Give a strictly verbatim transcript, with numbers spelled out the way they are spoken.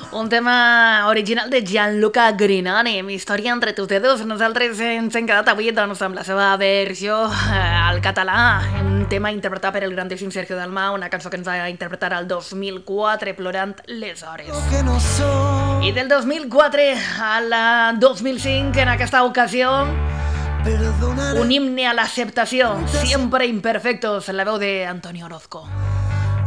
Un tema original de Gianluca Grinani, Mi història entre tus dedos. Nosaltres ens hem quedat avui doncs, amb la seva versió eh, al català, un tema interpretat per el grandíssim Sergio Dalma, una cançó que ens va interpretar el dos mil quatre, Plorant les hores. I del dos mil quatre al dos mil cinc, en aquesta ocasió, un himne a l'acceptació, sempre imperfectos, en la veu de Antonio Orozco.